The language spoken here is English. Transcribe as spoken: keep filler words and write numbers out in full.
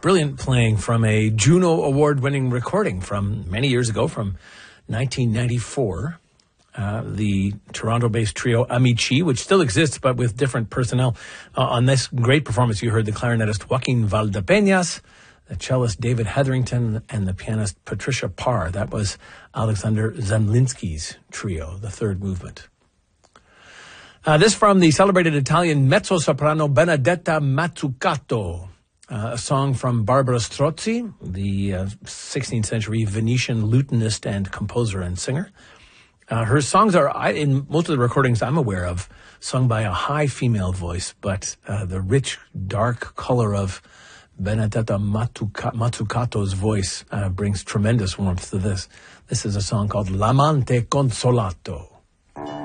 brilliant playing from a Juno Award-winning recording from many years ago, from nineteen ninety-four. Uh, the Toronto-based trio Amici, which still exists but with different personnel. Uh, on this great performance, you heard the clarinetist Joaquin Valdepeñas, the cellist David Hetherington, and the pianist Patricia Parr. That was Alexander Zemlinsky's trio, the third movement. Uh, this from the celebrated Italian mezzo-soprano Benedetta Mazzucato, uh, a song from Barbara Strozzi, the uh, sixteenth century Venetian lutenist and composer and singer. Uh, her songs are, I, in most of the recordings I'm aware of, sung by a high female voice, but uh, the rich, dark color of Benedetta Mazzucato's voice uh, brings tremendous warmth to this. This is a song called L'Amante Consolato.